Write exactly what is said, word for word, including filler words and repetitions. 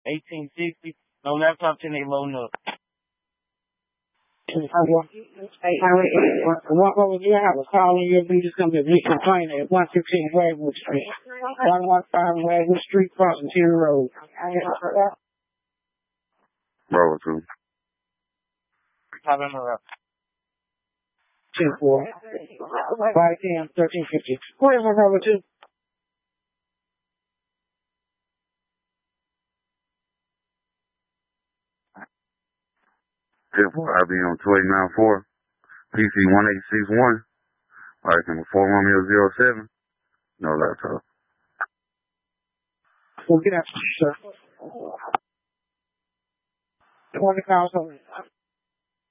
eighteen sixty. No laptop till they loading up. What, what was your house? Calling you, you just come to me complaining at one fifteen Wagwood Street. one one five Wagwood Street, crossing Tier Road. Bravo two. Top in the rough. ten four. five ten, thirteen fifty. Where's my brother two? I B M two eight nine four, P C one eight six one, license number four Romeo zero seven, no laptop. We'll get after you, sir. twenty thousand.